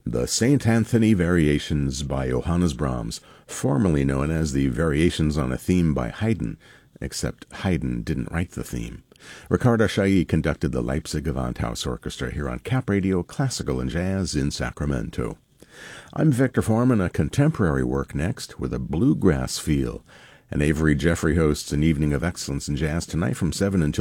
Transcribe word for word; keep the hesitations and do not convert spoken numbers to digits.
The Saint Anthony Variations by Johannes Brahms, formerly known as the Variations on a Theme by Haydn, except Haydn didn't write the theme. Ricardo Chailly conducted the Leipzig Gewandhaus Orchestra here on Cap Radio Classical and Jazz in Sacramento. I'm Victor Foreman, a contemporary work next with a bluegrass feel. And Avery Jeffrey hosts an evening of excellence in jazz tonight from seven until